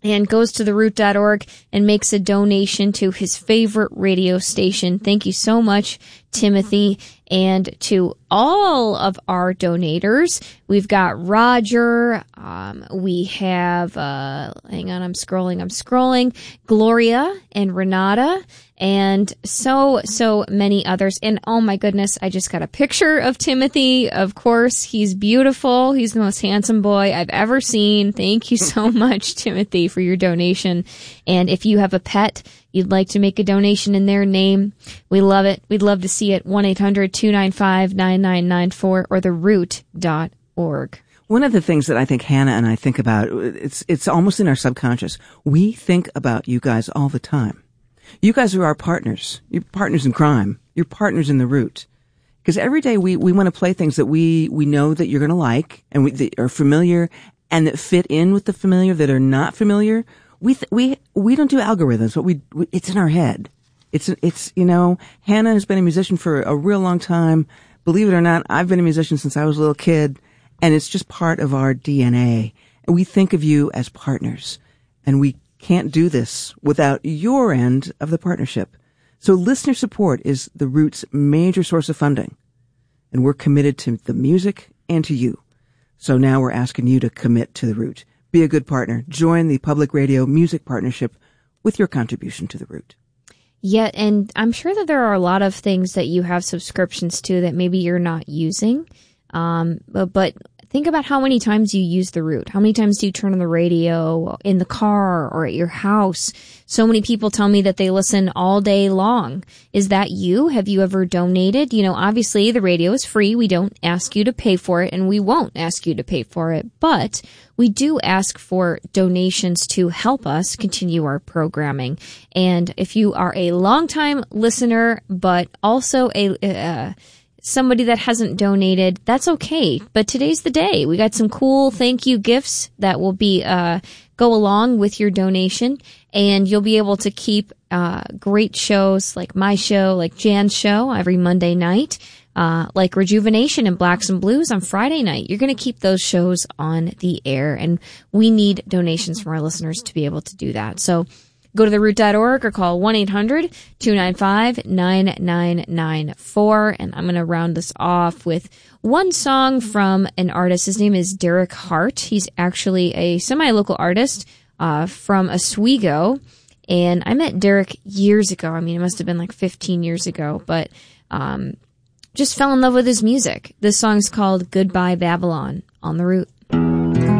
and goes to theroot.org and makes a donation to his favorite radio station. Thank you so much, Timothy. And to all of our donators, we've got Roger, we have, hang on, I'm scrolling, Gloria and Renata, and so many others. And oh my goodness, I just got a picture of Timothy. Of course, he's beautiful. He's the most handsome boy I've ever seen. Thank you so much, Timothy, for your donation. And if you have a pet, you'd like to make a donation in their name, we love it. We'd love to see it. 1-800-295-9994 or theroot.org. One of the things that I think Hannah and I think about, it's almost in our subconscious. We think about you guys all the time. You guys are our partners. You're partners in crime. You're partners in the Root. Because every day we want to play things that we know that you're going to like and that are familiar and that fit in with the familiar, that are not familiar. We don't do algorithms, but it's in our head. It's Hannah has been a musician for a real long time. Believe it or not, I've been a musician since I was a little kid, and it's just part of our DNA. And we think of you as partners, and we can't do this without your end of the partnership. So listener support is the Root's major source of funding, and we're committed to the music and to you. So now we're asking you to commit to the Root. Be a good partner. Join the Public Radio Music Partnership with your contribution to the Root. Yeah, and I'm sure that there are a lot of things that you have subscriptions to that maybe you're not using. But think about how many times you use the Root. How many times do you turn on the radio in the car or at your house? So many people tell me that they listen all day long. Is that you? Have you ever donated? Obviously the radio is free. We don't ask you to pay for it, and we won't ask you to pay for it. But we do ask for donations to help us continue our programming. And if you are a longtime listener, but also somebody that hasn't donated, that's okay. But today's the day. We got some cool thank you gifts that will be go along with your donation, and you'll be able to keep great shows like my show, like Jan's show every Monday night, like Rejuvenation and Blacks and Blues on Friday night. You're going to keep those shows on the air, and we need donations from our listeners to be able to do that. So go to theroot.org or call 1-800-295-9994. And I'm going to round this off with one song from an artist. His name is Derek Hart. He's actually a semi-local artist from Oswego. And I met Derek years ago. I mean, it must have been like 15 years ago. But just fell in love with his music. This song's called Goodbye Babylon on The Root.